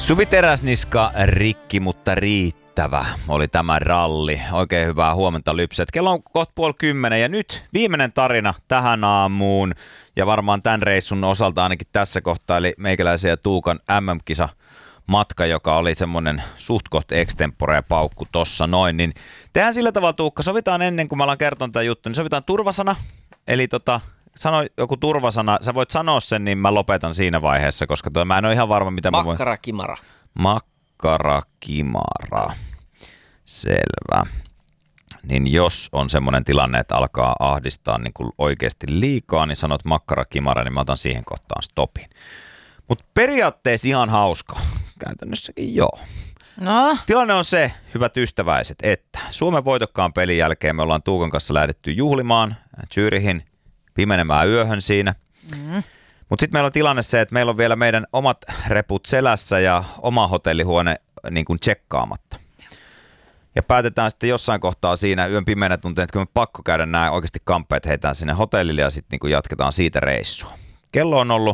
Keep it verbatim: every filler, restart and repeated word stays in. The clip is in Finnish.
Suvi Teräsniska, rikki mutta riittävä, oli tämä ralli. Oikein hyvää huomenta lypset. Kello on kohta puoli kymmenen ja nyt viimeinen tarina tähän aamuun. Ja varmaan tämän reissun osalta ainakin tässä kohtaa, eli meikäläisen ja Tuukan M M-kisa matka, joka oli semmoinen suht koht extempore ja paukku tossa noin. Niin tehdään sillä tavalla, Tuukka, sovitaan ennen kuin mä alan kertoa tätä juttu, niin sovitaan turvasana. Eli tota, sano joku turvasana, sä voit sanoa sen, niin mä lopetan siinä vaiheessa, koska tota, mä en ole ihan varma, mitä mä voin. Makkarakimara. Makkarakimara. Selvä. Niin jos on semmoinen tilanne, että alkaa ahdistaa niin kuin oikeasti liikaa, niin sanot makkarakimara, niin mä otan siihen kohtaan stopin. Mutta periaatteessa ihan hauska. Käytännössäkin joo. No. Tilanne on se, hyvät ystäväiset, että Suomen voitokkaan pelin jälkeen me ollaan Tuukan kanssa lähdetty juhlimaan Zürihin pimenemään yöhön siinä. Mm. Mutta sitten meillä on tilanne se, että meillä on vielä meidän omat reput selässä ja oma hotellihuone niin kuin tsekkaamatta. Ja päätetään sitten jossain kohtaa siinä yön pimeänä tunteen, että kyllä me pakko käydä nämä oikeasti kamppeet heitään sinne hotellille ja sitten niin kuin jatketaan siitä reissua. Kello on ollut